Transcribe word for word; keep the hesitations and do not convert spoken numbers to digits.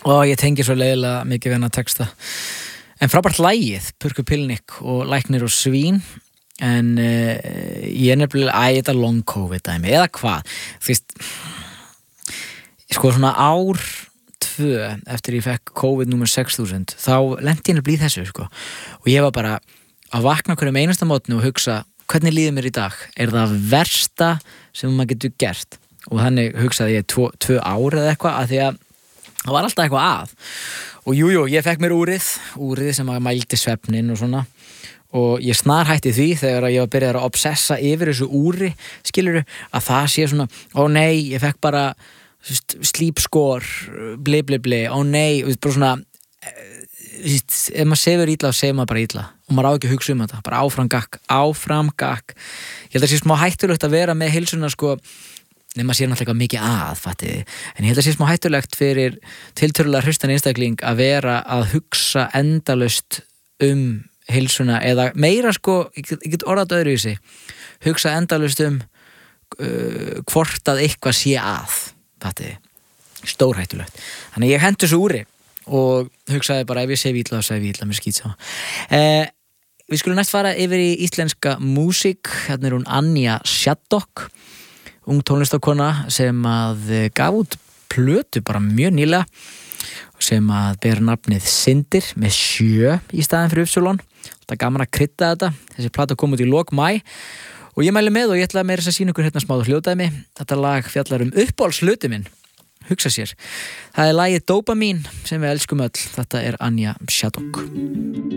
og ég tengi svo leiðilega mikið við hennar texta en frábært lagið, Purkupilnik og Læknir og svín en uh, ég er nefnilega æ, þetta long covid dæmi, eða hvað þú veist sko svona ár tvö eftir ég fekk COVID númer sex þúsund þá lenti ég nefnilega í þessu sko og ég var bara að vakna hverjum einasta mótni og hugsa hvernig líður mér í dag, er það versta sem maður getur gert og þannig hugsaði ég tvo, tvö ár eða eitthvað að því að það var alltaf eitthvað að og jújú, jú, ég fekk mér úrið úrið sem að mældi svefnin og svona og ég snar hætti því þegar ég var byrjað að obsessa yfir þessu úri skilurðu, að það sé svona ó nei, ég fekk bara sleep score bli bli bli, ó nei og bara svona ef maður sefur illa og segir maður bara illa og maður á ekki að hugsa um þetta, bara áfram gakk áfram gakk, ég held að það sé smá hættulegt að vera með heilsuna sko nema sér náttúrulega mikið að, fattiði en ég held að sé smá hættulegt fyrir tiltölulega hraustan einstakling að vera að hugsa endalaust um heilsuna eða meira sko, ég get, ég get orðað öðru í sig hugsa endalaust um uh, hvort að eitthvað sé að fattiði, stórhættulegt þannig ég hendur svo úri og hugsaði bara ef ég sef illa þá sef ég illa með skýt sama eh, við skulum næst fara yfir í íslenska músík, hérna er hún Anja Shaddock ung tónlistarkona sem að gaf út plötu bara mjög nýlega sem að ber nafnið Syndir með sjö í staðinn fyrir Upsilon. Þetta er gaman að krydda þetta. Þessi plata kom út í lok maí og ég mæli með og ég ætla að meira að sýna ykkur hérna smá hljóðdæmi. Þetta lag fjallar um uppáhaldshluti minn. Hugsa sér. Það er lagið Dopamine sem við elskum öll. Þetta er Anja Shaddock.